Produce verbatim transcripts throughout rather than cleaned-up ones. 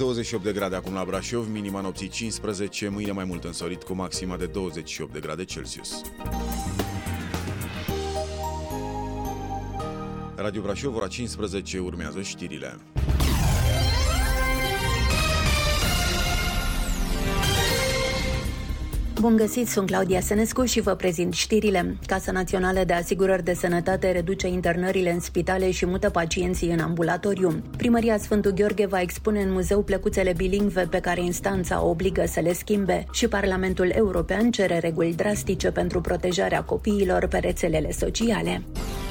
douăzeci și opt de grade acum la Brașov, minima nopții cincisprezece, mâine mai mult însorit cu maxima de douăzeci și opt de grade Celsius. Radio Brașov, ora cincisprezece, urmează știrile. Bun găsit, sunt Claudia Senescu și vă prezint știrile. Casa Națională de Asigurări de Sănătate reduce internările în spitale și mută pacienții în ambulatoriu. Primăria Sfântul Gheorghe va expune în muzeu plăcuțele bilingve pe care instanța obligă să le schimbe și Parlamentul European cere reguli drastice pentru protejarea copiilor pe rețelele sociale.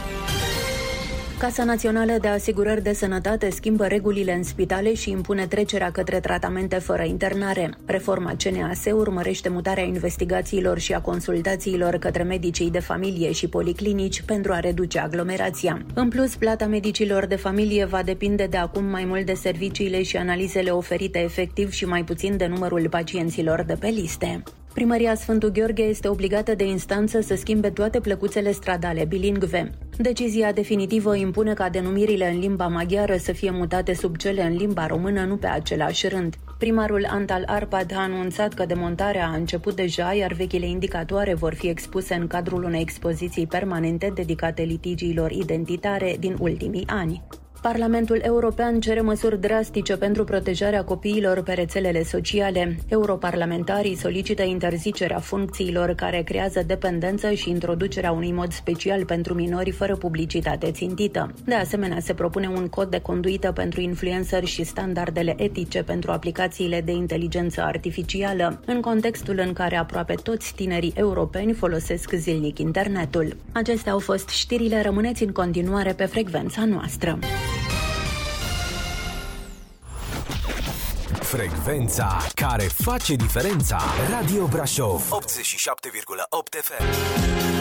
Casa Națională de Asigurări de Sănătate schimbă regulile în spitale și impune trecerea către tratamente fără internare. Reforma C N A S urmărește mutarea investigațiilor și a consultațiilor către medicii de familie și policlinici pentru a reduce aglomerația. În plus, plata medicilor de familie va depinde de acum mai mult de serviciile și analizele oferite efectiv și mai puțin de numărul pacienților de pe liste. Primăria Sfântul Gheorghe este obligată de instanță să schimbe toate plăcuțele stradale bilingve. Decizia definitivă impune ca denumirile în limba maghiară să fie mutate sub cele în limba română, nu pe același rând. Primarul Antal Arpad a anunțat că demontarea a început deja, iar vechile indicatoare vor fi expuse în cadrul unei expoziții permanente dedicate litigiilor identitare din ultimii ani. Parlamentul European cere măsuri drastice pentru protejarea copiilor pe rețelele sociale. Europarlamentarii solicită interzicerea funcțiilor care creează dependență și introducerea unui mod special pentru minori fără publicitate țintită. De asemenea, se propune un cod de conduită pentru influenceri și standardele etice pentru aplicațiile de inteligență artificială, în contextul în care aproape toți tinerii europeni folosesc zilnic internetul. Acestea au fost știrile, rămâneți în continuare pe frecvența noastră. Frecvența care face diferența. Radio Brașov optzeci și șapte virgulă opt F M.